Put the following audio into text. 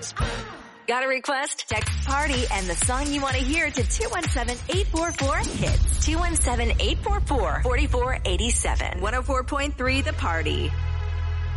Hits. Got a request? Text Party and the song you want to hear to 217-844-HITS. 217-844-4487. 104.3 The Party.